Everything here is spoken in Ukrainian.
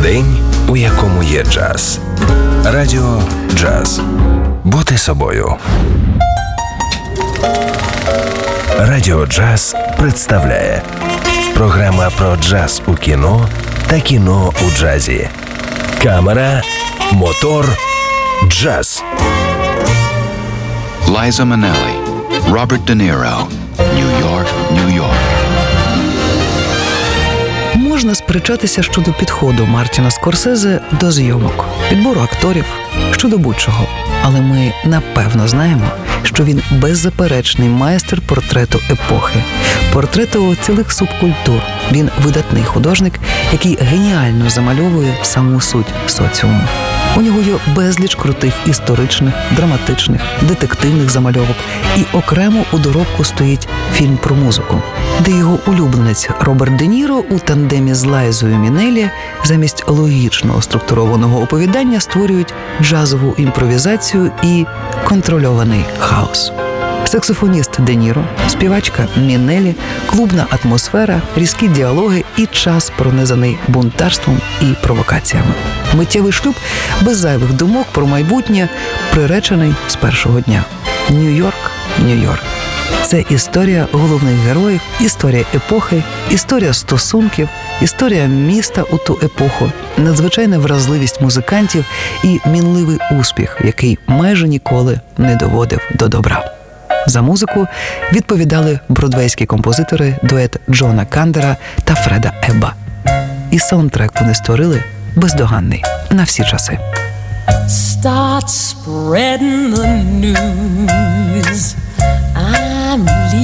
День, у якому є джаз. Радіо «Джаз». Бути собою. Радіо «Джаз» представляє програма про джаз у кіно та кіно у джазі. Камера, мотор, джаз. Liza Minnelli, Robert De Niro, New York, New York. Можна сперечатися щодо підходу Мартіна Скорсезе до зйомок, підбору акторів, щодо будь-чого. Але ми напевно знаємо, що він беззаперечний майстер портрету епохи, портрету цілих субкультур. Він видатний художник, який геніально замальовує саму суть соціуму. У нього є безліч крутих історичних, драматичних, детективних замальовок. І окремо у доробку стоїть фільм про музику, де його улюбленець Роберт Де Ніро у тандемі з Лайзою Мінеллі замість логічного структурованого оповідання створюють джазову імпровізацію і контрольований хаос. Саксофоніст Де Ніро, співачка Мінеллі, клубна атмосфера, різкі діалоги і час, пронизаний бунтарством і провокаціями. Миттєвий шлюб без зайвих думок про майбутнє, приречений з першого дня. Нью-Йорк, Нью-Йорк. Це історія головних героїв, історія епохи, історія стосунків, історія міста у ту епоху, надзвичайна вразливість музикантів і мінливий успіх, який майже ніколи не доводив до добра. За музику відповідали бродвейські композитори, дует Джона Кандера та Фреда Ебба. І саундтрек вони створили бездоганний на всі часи. Start spreading the news. I'm